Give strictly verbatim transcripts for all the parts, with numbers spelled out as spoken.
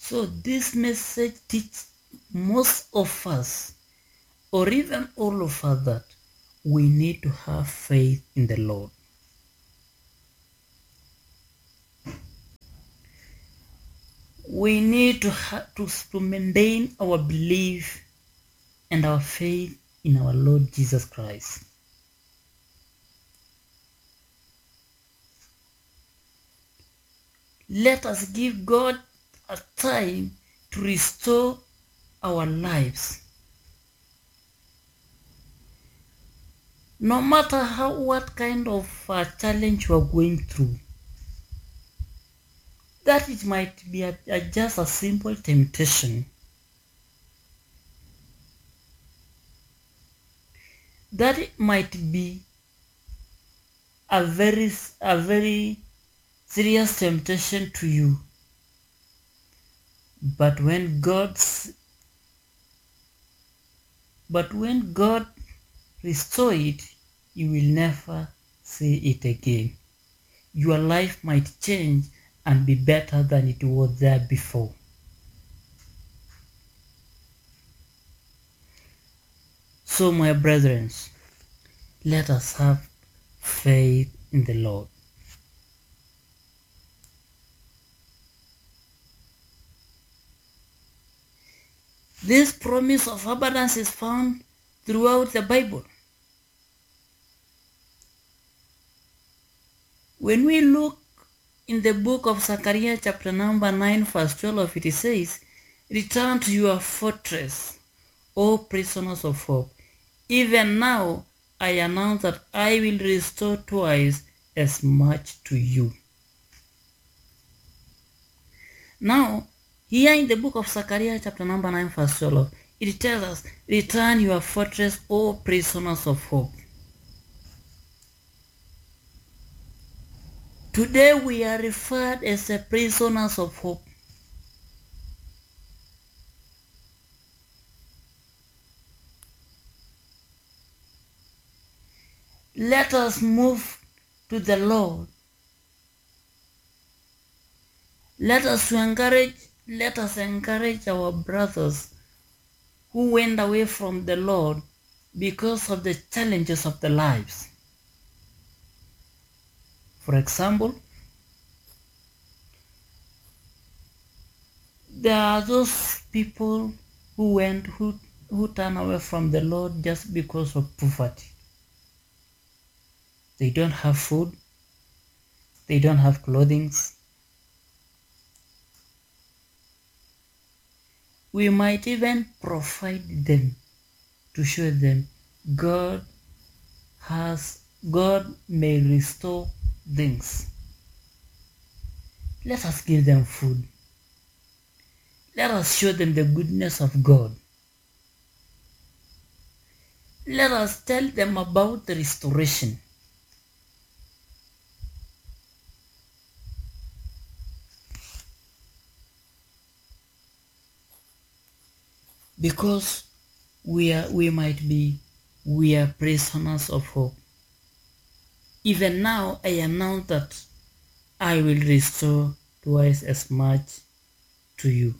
So this message teaches most of us, or even all of us, that we need to have faith in the Lord. We need to, ha- to, to maintain our belief and our faith in our Lord Jesus Christ. Let us give God a time to restore our lives. No matter how what kind of uh, challenge you are going through, that it might be a, a, just a simple temptation, that it might be a very a very serious temptation to you. But when God's but when God restore it, you will never see it again. Your life might change and be better than it was there before. So, my brethren, let us have faith in the Lord. This promise of abundance is found throughout the Bible. When we look in the book of Zechariah chapter number nine verse twelve, it says, "Return to your fortress, O prisoners of hope. Even now I announce that I will restore twice as much to you." Now, here in the book of Zechariah chapter number nine verse twelve, it tells us, "Return your fortress, O prisoners of hope." Today we are referred as the prisoners of hope. Let us move to the Lord. Let us encourage, let us encourage our brothers who went away from the Lord because of the challenges of the lives. For example, there are those people who went who who turn away from the Lord just because of poverty. They don't have food, they don't have clothing. We might even provide them to show them God has God may restore things. Let us give them food. Let us show them the goodness of God. Let us tell them about the restoration. Because we are we might be we are prisoners of hope. Even now I announce that I will restore twice as much to you.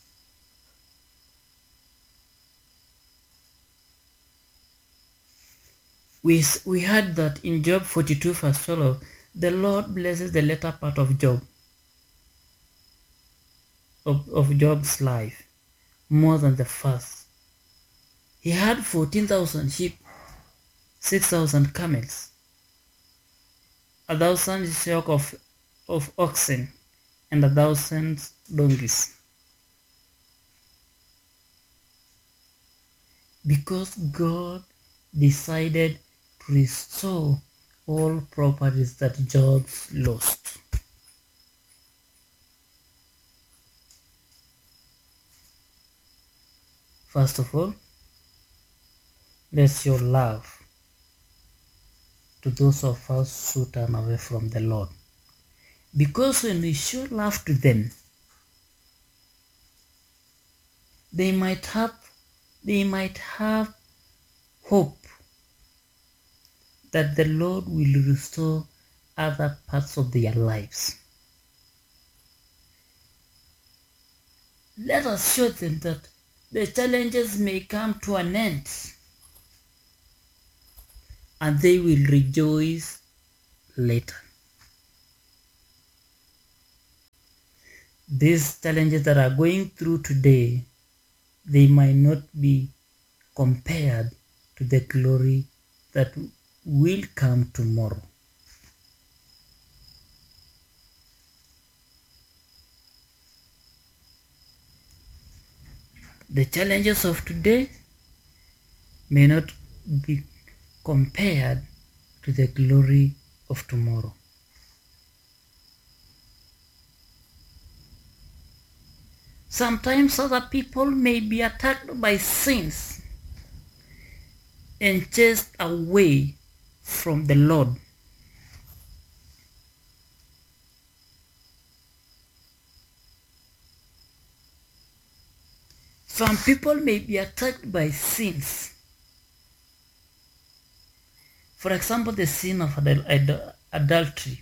We, we heard that in Job forty-two verse twelve, the Lord blesses the latter part of Job, of, of Job's life, more than the first. He had fourteen thousand sheep, six thousand camels, a thousand yoke of, of oxen, and a thousand donkeys. Because God decided to restore all properties that Job lost. First of all, let's show love to those of us who turn away from the Lord. Because when we show love to them, they might have they might have hope that the Lord will restore other parts of their lives. let us show them that the challenges may come to an end and they will rejoice later. These challenges that are going through today, they might not be compared to the glory that will come tomorrow. The challenges of today may not be compared to the glory of tomorrow. Sometimes other people may be attacked by sins and chased away from the Lord. Some people may be attacked by sins. For example, the sin of adul- adul- adultery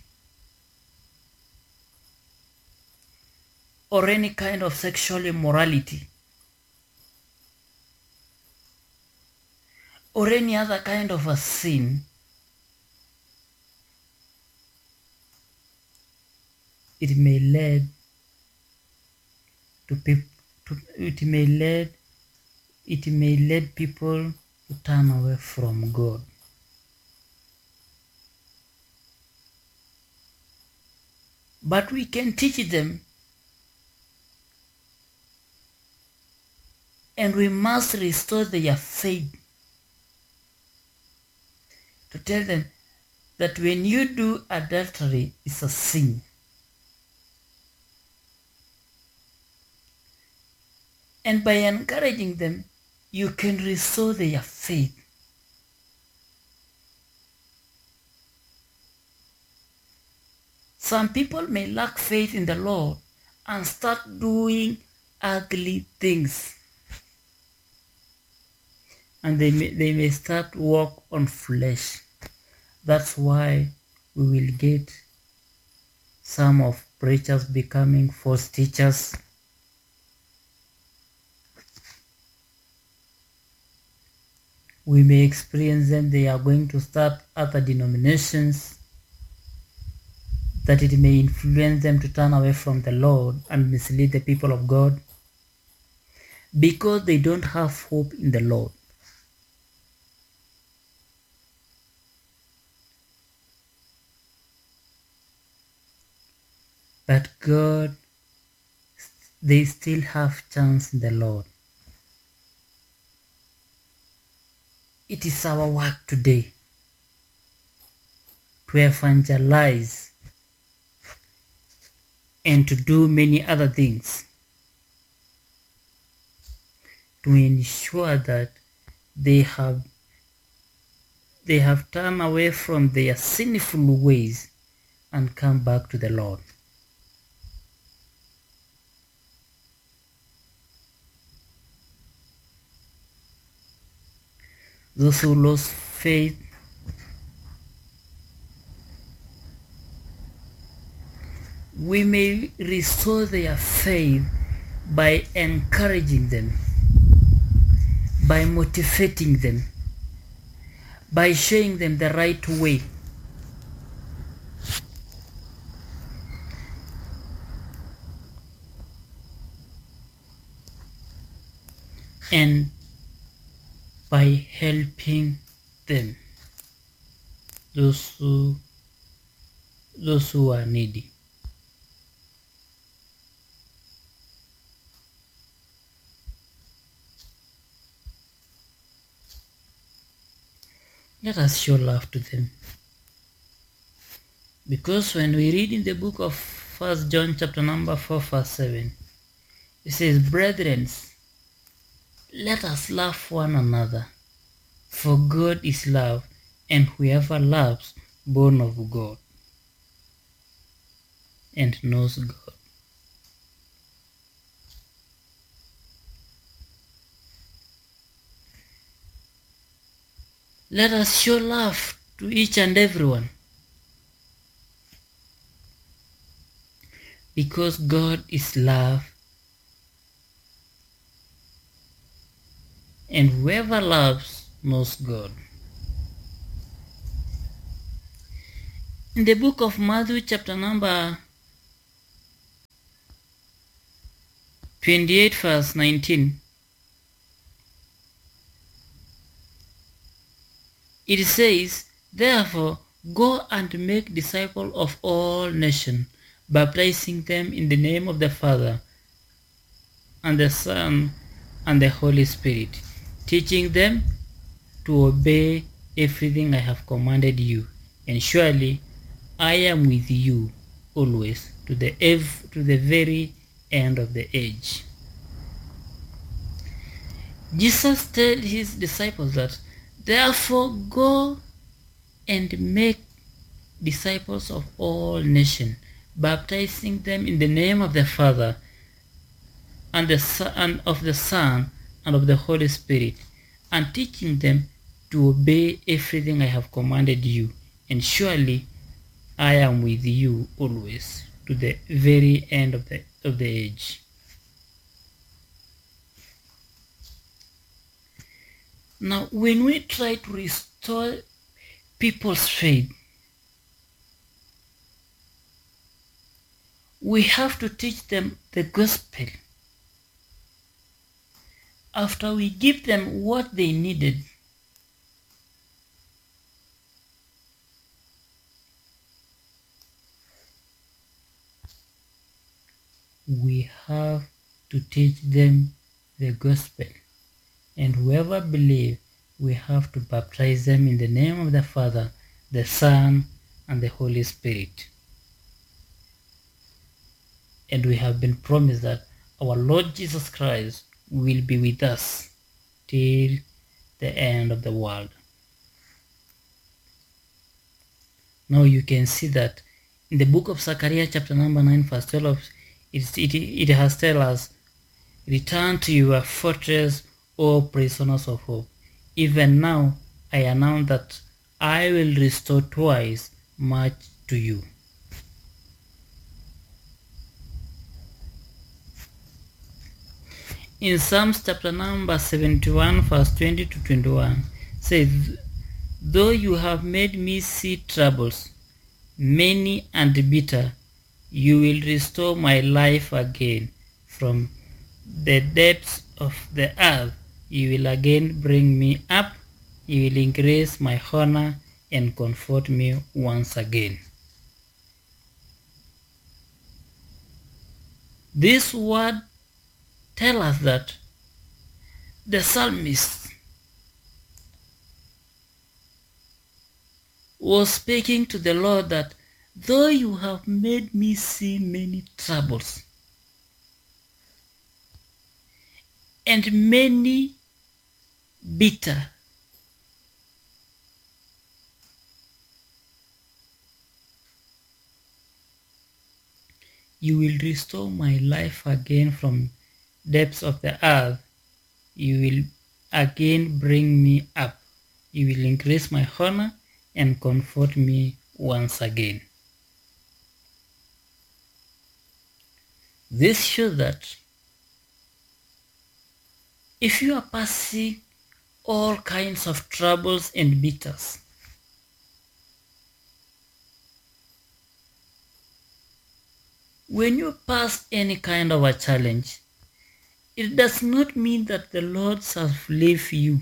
or any kind of sexual immorality or any other kind of a sin. It may lead to people. To, it may lead. It may lead people to turn away from God. But we can teach them, and we must restore their faith to tell them that when you do adultery, it's a sin. And by encouraging them, you can restore their faith. Some people may lack faith in the Lord and start doing ugly things. And they may, they may start walk on flesh. That's why we will get some of preachers becoming false teachers. We may experience them, they are going to start other denominations, that it may influence them to turn away from the Lord and mislead the people of God because they don't have hope in the Lord. But God, they still have chance in the Lord. It is our work today to evangelize and to do many other things to ensure that they have they have turned away from their sinful ways and come back to the Lord. Those who lost faith, we may restore their faith by encouraging them, by motivating them, by showing them the right way. And by helping them, those who, those who are needy. Let us show love to them. Because when we read in the book of First John chapter number four verse seven, it says, "Brethren, let us love one another, for God is love, and whoever loves born of God and knows God." Let us show love to each and everyone, because God is love and whoever loves knows God. In the book of Matthew chapter number twenty-eight verse nineteen, it says, "Therefore go and make disciples of all nations, baptizing them in the name of the Father and the Son and the Holy Spirit, teaching them to obey everything I have commanded you. And surely I am with you always to the ev- to the very end of the age." Jesus told his disciples that, "Therefore go and make disciples of all nations, baptizing them in the name of the Father and the Son and of the Son and of the Holy Spirit, and teaching them to obey everything I have commanded you. And surely I am with you always to the very end of the of the age." Now, when we try to restore people's faith, we have to teach them the gospel. After we give them what they needed, we have to teach them the gospel. And whoever believes, we have to baptize them in the name of the Father, the Son, and the Holy Spirit. And we have been promised that our Lord Jesus Christ will be with us till the end of the world. Now you can see that in the book of Zechariah chapter number nine verse twelve, it, it, it has told us, "Return to your fortress, O prisoners of hope. Even now I announce that I will restore twice much to you." In Psalms chapter number seventy-one verse twenty to twenty-one says, "Though you have made me see troubles, many and bitter, you will restore my life again. From the depths of the earth you will again bring me up. You will increase my honor and comfort me once again." This word tells us that the psalmist was speaking to the Lord that, "Though you have made me see many troubles and many bitter, you will restore my life again. From depths of the earth you will again bring me up. You will increase my honor and comfort me once again." This shows that if you are passing all kinds of troubles and bitters, when you pass any kind of a challenge, it does not mean that the Lord shall leave you.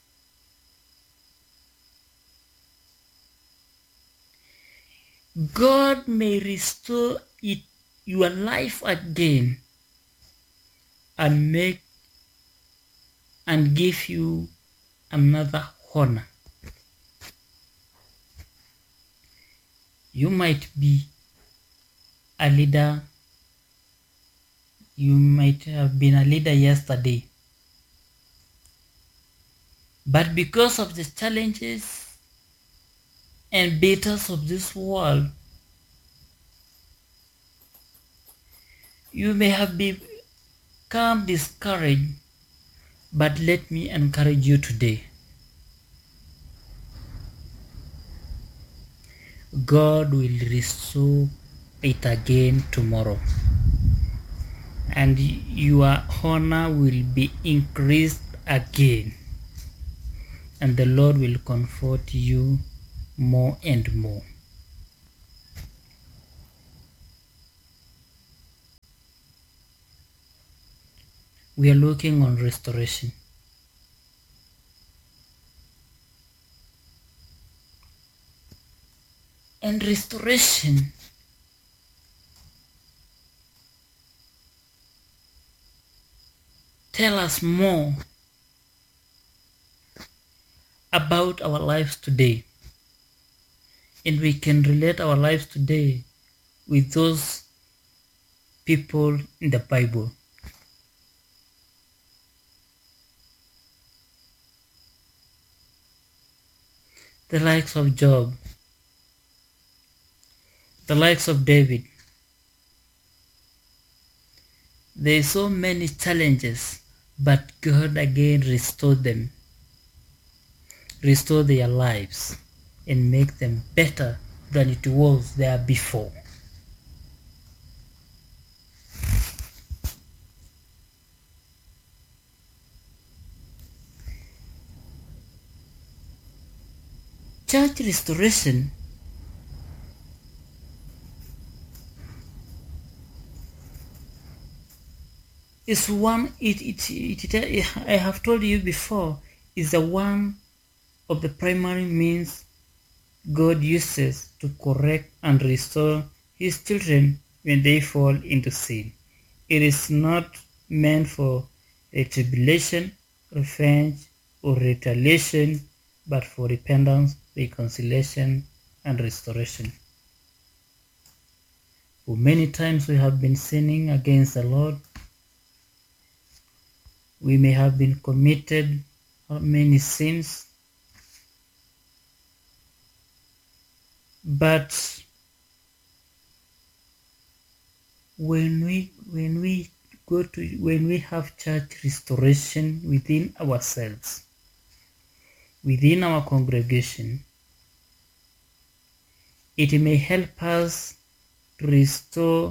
God may restore it, your life again, and make and give you another honor. You might be a leader. You might have been a leader yesterday, but because of the challenges and battles of this world, you may have become discouraged. But let me encourage you today. God will restore it again tomorrow, and your honor will be increased again, and the Lord will comfort you more and more. We are looking on restoration. And restoration tell us more about our lives today. And we can relate our lives today with those people in the Bible. The likes of Job, the likes of David. There are so many challenges, but God again restored them, restore their lives, and make them better than it was there before. Church restoration is one, it, it, it, it, I have told you before, is the one of the primary means God uses to correct and restore his children when they fall into sin. It is not meant for retribution, revenge, or retaliation, but for repentance, reconciliation, and restoration. For many times we have been sinning against the Lord. We may have been committed many sins, but when we when we go to when we have church restoration within ourselves, within our congregation, it may help us to restore.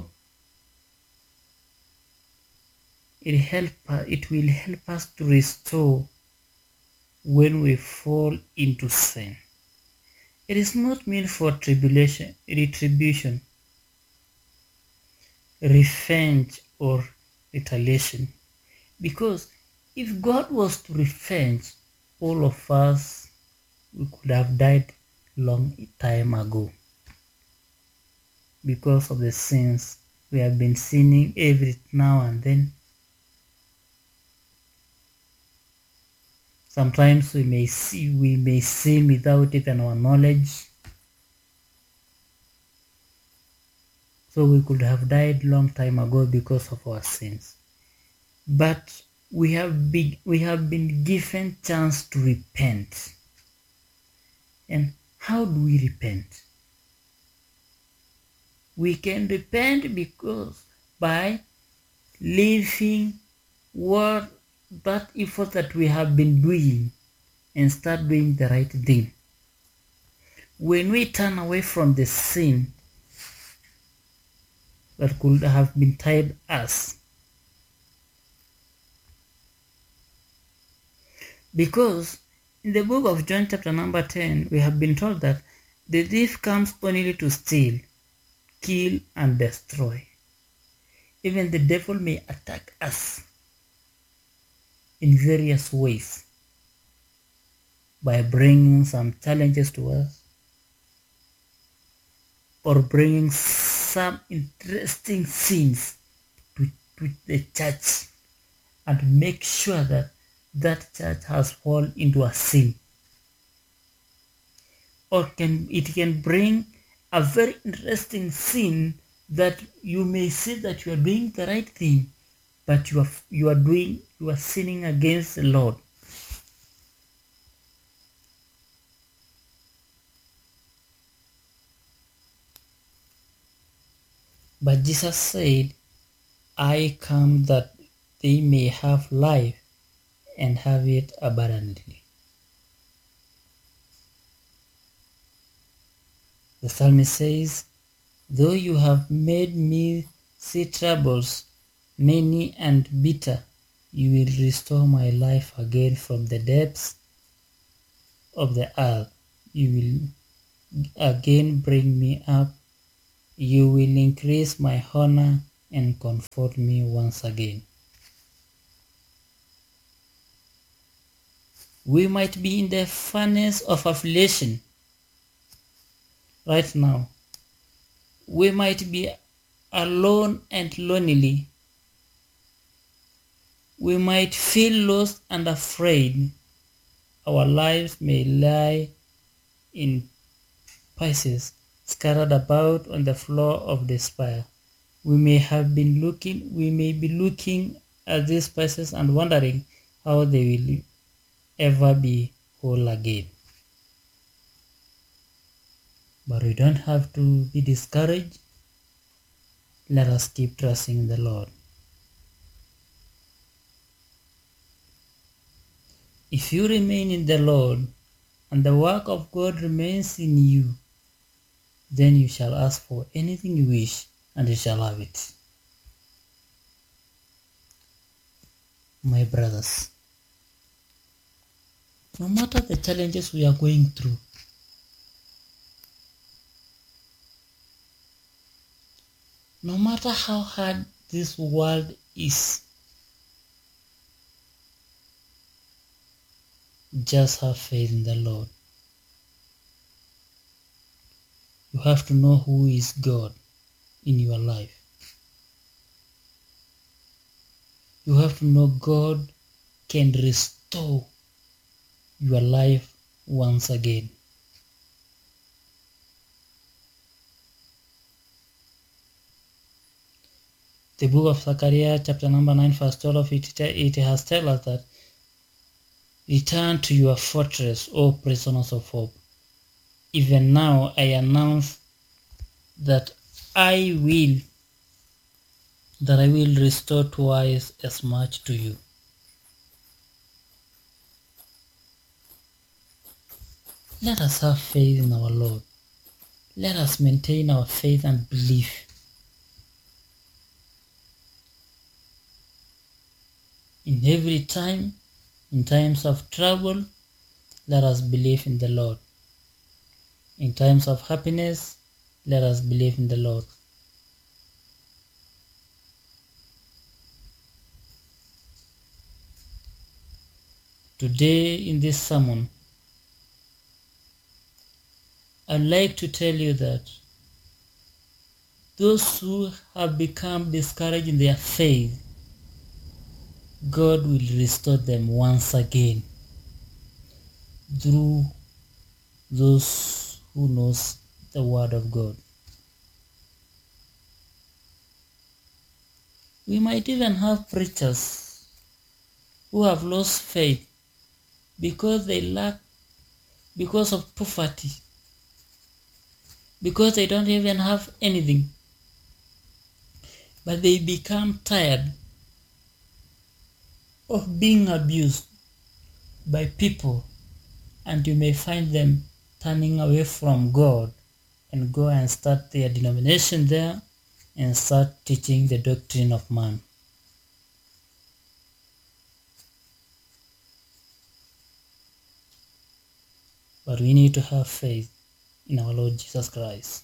It help it will help us to restore when we fall into sin. It is not meant for tribulation, retribution, revenge, or retaliation. Because if God was to revenge, all of us, we could have died long time ago. Because of the sins we have been sinning every now and then. Sometimes we may see, we may sin without even our knowledge. So we could have died long time ago because of our sins. But we have been, we have been given chance to repent. And how do we repent? We can repent because by leaving what that effort that we have been doing and start doing the right thing. When we turn away from the sin that could have been tied us, because in the book of John chapter number ten, we have been told that the thief comes only to steal, kill, and destroy. Even the devil may attack us in various ways by bringing some challenges to us or bringing some interesting scenes to, to the church and make sure that that church has fallen into a sin. Or can it can bring a very interesting sin that you may say that you are doing the right thing, but you are you are doing you are sinning against the Lord. But Jesus said, I come that they may have life and have it abundantly. The psalmist says, though you have made me see troubles, many and bitter, You will restore my life again from the depths of the earth. You will again bring me up. You will increase my honor and comfort me once again. We might be in the furnace of affliction right now. We might be alone and lonely. We might feel lost and afraid. Our lives may lie in pieces, scattered about on the floor of despair. We may have been looking, we may be looking at these pieces and wondering how they will ever be whole again. But we don't have to be discouraged. Let us keep trusting the Lord. If you remain in the Lord and the work of God remains in you, then you shall ask for anything you wish and you shall have it. My brothers, no matter the challenges we are going through, no matter how hard this world is, just have faith in the Lord. You have to know who is God in your life. You have to know God can restore your life once again. The book of Zechariah chapter number nine verse twelve, it, it has told us that, return to your fortress, O prisoners of hope. Even now I announce that I will, that I will restore twice as much to you. Let us have faith in our Lord. Let us maintain our faith and belief. In every time, in times of trouble, let us believe in the Lord. In times of happiness, let us believe in the Lord. Today in this sermon, I'd like to tell you that those who have become discouraged in their faith, God will restore them once again through those who knows the Word of God. We might even have preachers who have lost faith because they lack, because of poverty, because they don't even have anything. But they become tired of being abused by people, and you may find them turning away from God and go and start their denomination there and start teaching the doctrine of man. But we need to have faith in our Lord Jesus Christ.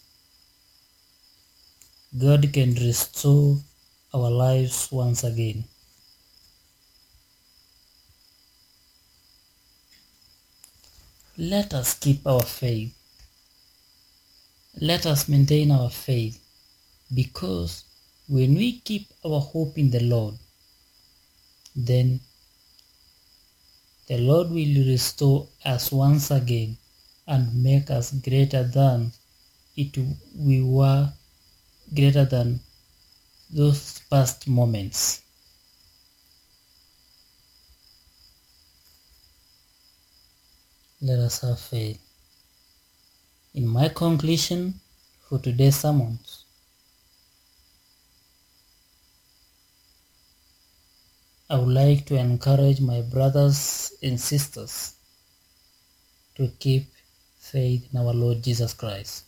God can restore our lives once again. Let us keep our faith. Let us maintain our faith, because when we keep our hope in the Lord, then the Lord will restore us once again and make us greater than it we were, greater than those past moments. Let us have faith. In my conclusion for today's sermons, I would like to encourage my brothers and sisters to keep faith in our Lord Jesus Christ.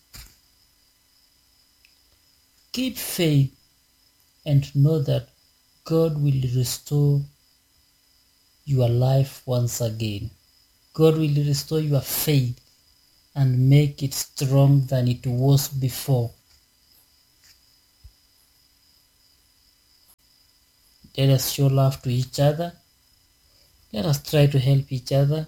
Keep faith and know that God will restore your life once again. God will restore your faith and make it strong than it was before. Let us show love to each other. Let us try to help each other.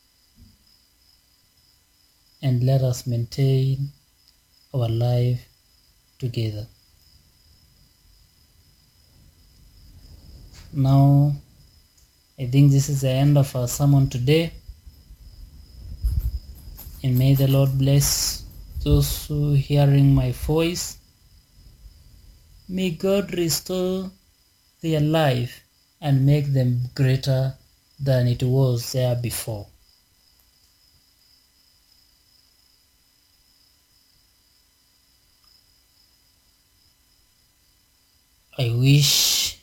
And let us maintain our life together. Now, I think this is the end of our sermon today. And may the Lord bless those who are hearing my voice. May God restore their life and make them greater than it was there before. I wish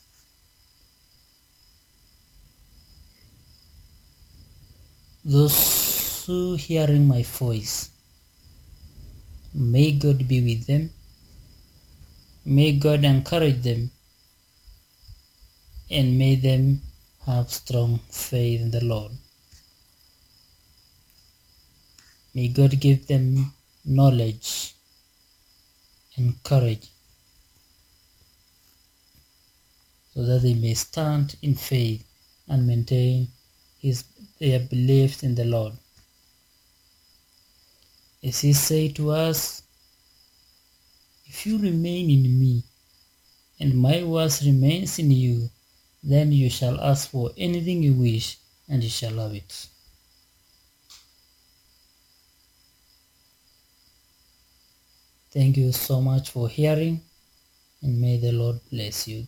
those who are hearing my voice, may God be with them. May God encourage them, and may them have strong faith in the Lord. May God give them knowledge and courage so that they may stand in faith and maintain his, their beliefs in the Lord. As he said to us, if you remain in me and my words remains in you, then you shall ask for anything you wish and you shall have it. Thank you so much for hearing, and may the Lord bless you.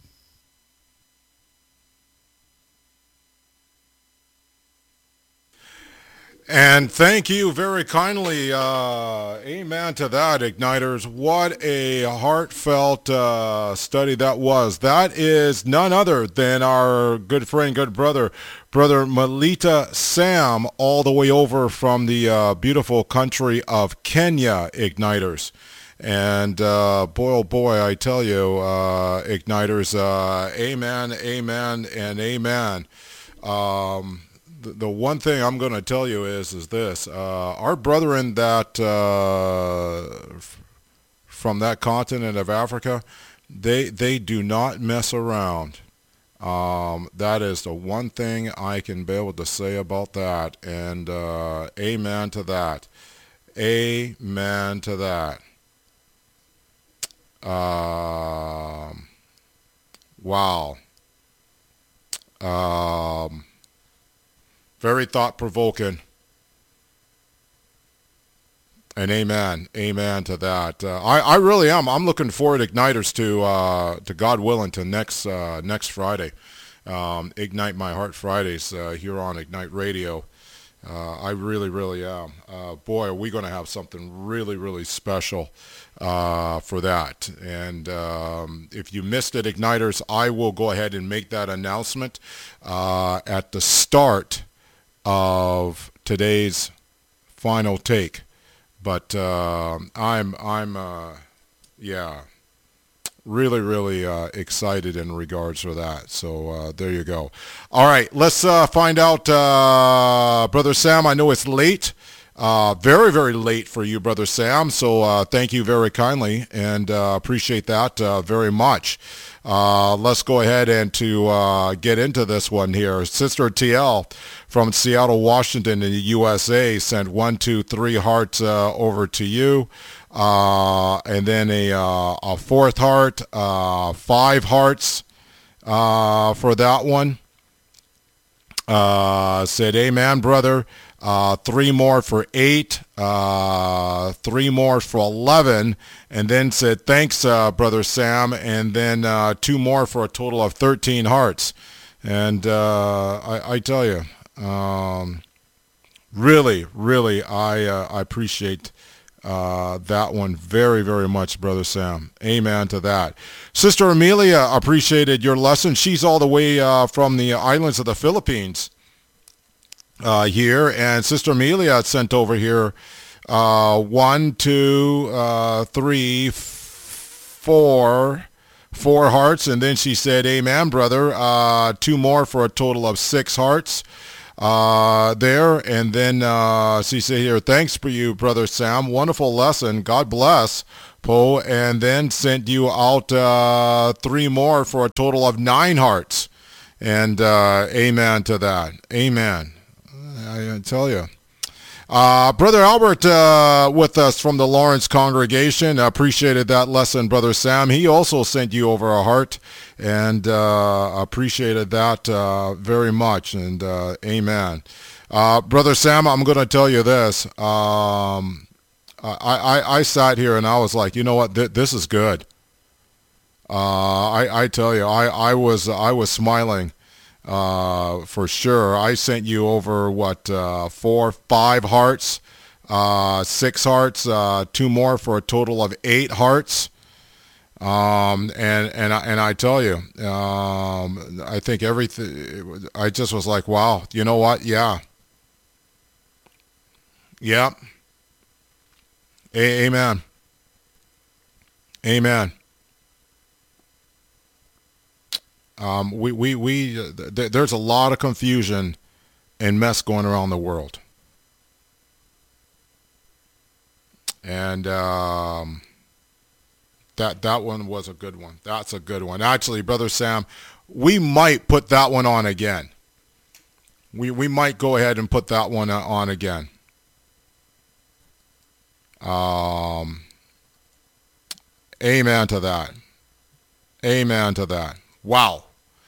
And thank you very kindly. Uh, amen to that, Igniters. What a heartfelt uh, study that was. That is none other than our good friend, good brother, Brother Melita Sam, all the way over from the uh, beautiful country of Kenya, Igniters. And uh, boy, oh boy, I tell you, uh, Igniters, uh, amen, amen, and amen. Um, the, the one thing I'm going to tell you is, is this, uh, our brethren that, uh, f- from that continent of Africa, they, they do not mess around. Um, that is the one thing I can be able to say about that. And, uh, amen to that. Amen to that. Um, wow. Um, very thought-provoking. And amen, amen to that. Uh, I, I really am. I'm looking forward, Igniters, to uh, to God willing, to next uh, next Friday, um, Ignite My Heart Fridays uh, here on Ignite Radio. Uh, I really, really am. Uh, boy, are we going to have something really, really special uh, for that. And um, if you missed it, Igniters, I will go ahead and make that announcement uh, at the start of today's final take. But uh, I'm, I'm, uh, yeah, really, really uh, excited in regards to that. So uh, there you go. All right, let's uh, find out, uh, Brother Sam. I know it's late, uh, very, very late for you, Brother Sam. So uh, thank you very kindly, and uh, appreciate that uh, very much. Uh, let's go ahead and to uh, get into this one here. Sister T L from Seattle, Washington, in the U S A sent one, two, three hearts uh, over to you. Uh, and then a, uh, a fourth heart, uh, five hearts uh, for that one. Uh, said, amen, brother. Uh, three more for eight, uh, three more for eleven, and then said, thanks, uh, Brother Sam, and then uh, two more for a total of thirteen hearts. And uh, I, I tell you, um, really, really, I, uh, I appreciate uh, that one very, very much, Brother Sam. Amen to that. Sister Amelia appreciated your lesson. She's all the way uh, from the islands of the Philippines. Uh, here, and Sister Amelia sent over here uh, one, two, uh, three, f- four, four hearts. And then she said, amen, brother. Uh, two more for a total of six hearts uh, there. And then uh, she said here, thanks for you, Brother Sam. Wonderful lesson. God bless, Poe. And then sent you out uh, three more for a total of nine hearts. And uh, amen to that. Amen. I, I tell you. Uh, Brother Albert uh, with us from the Lawrence congregation. I appreciated that lesson, Brother Sam. He also sent you over a heart, and uh, appreciated that uh, very much, and uh, amen. Uh, Brother Sam, I'm going to tell you this. Um, I, I, I sat here and I was like, you know what, Th- this is good. Uh, I, I tell you, I, I was I was smiling. Uh, for sure. I sent you over, what, uh, four, five hearts, uh, six hearts, uh, two more for a total of eight hearts. Um, and, and, I, and I tell you, um, I think everything, I just was like, wow, you know what? Yeah. Yeah. A- amen. Amen. Um, we, we, we, uh, th- there's a lot of confusion and mess going around the world. And um, that, that one was a good one. That's a good one. Actually, Brother Sam, we might put that one on again. We, we might go ahead and put that one on again. Um, amen to that. Amen to that. Wow.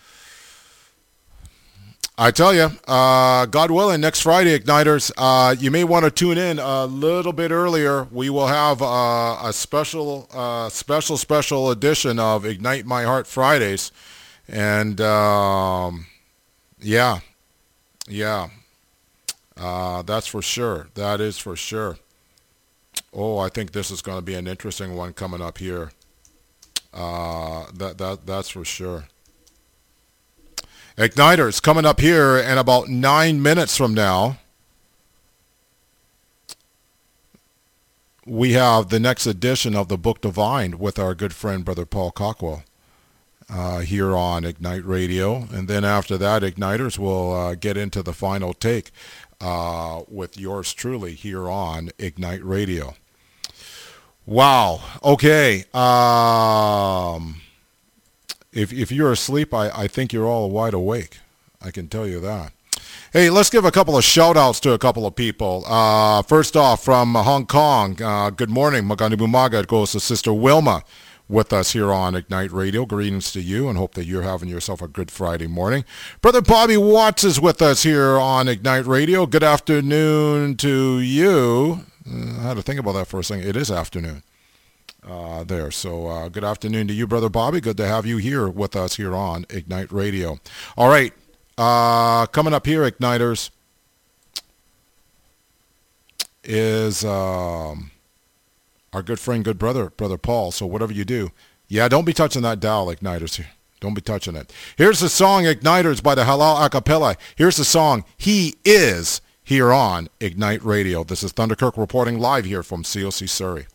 I tell you, uh, God willing, next Friday, Igniters, uh, you may want to tune in a little bit earlier. We will have uh, a special, uh, special, special edition of Ignite My Heart Fridays. And, um, yeah, yeah, uh, that's for sure. That is for sure. Oh, I think this is going to be an interesting one coming up here. Uh, that, that, that's for sure. Igniters, coming up here in about nine minutes from now, we have the next edition of the Book Divine with our good friend, Brother Paul Cockwell, uh, here on Ignite Radio. And then after that, Igniters will uh, get into the final take uh, with yours truly here on Ignite Radio. Wow. Okay. Um... If if you're asleep, I, I think you're all wide awake. I can tell you that. Hey, let's give a couple of shout-outs to a couple of people. Uh, first off, from Hong Kong, uh, good morning. Magani Bumaga. It goes to Sister Wilma with us here on Ignite Radio. Greetings to you, and hope that you're having yourself a good Friday morning. Brother Bobby Watts is with us here on Ignite Radio. Good afternoon to you. Uh, I had to think about that for a second. It is afternoon. Uh, there. So uh, good afternoon to you, Brother Bobby. Good to have you here with us here on Ignite Radio. All right. Uh, coming up here, Igniters, is um, our good friend, good brother, Brother Paul. So whatever you do, yeah, don't be touching that dial, Igniters. Here. Don't be touching it. Here's the song, Igniters, by the Halal Acapella. Here's the song, He Is, here on Ignite Radio. This is Thunder Kirk reporting live here from C O C Surrey.